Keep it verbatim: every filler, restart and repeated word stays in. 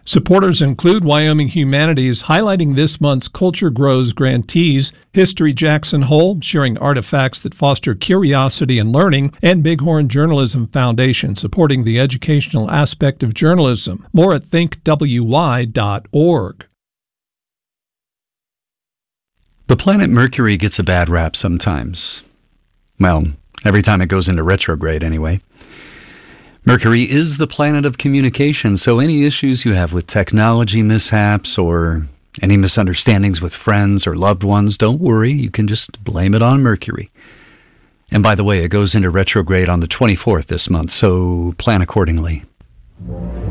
Supporters include Wyoming Humanities, highlighting this month's Culture Grows grantees, History Jackson Hole, sharing artifacts that foster curiosity and learning, and Bighorn Journalism Foundation, supporting the educational aspect of journalism. More at think w y dot org. The planet Mercury gets a bad rap sometimes. Well, every time it goes into retrograde anyway. Mercury is the planet of communication, so any issues you have with technology mishaps or any misunderstandings with friends or loved ones, don't worry, you can just blame it on Mercury. And by the way, it goes into retrograde on the twenty-fourth this month, so plan accordingly.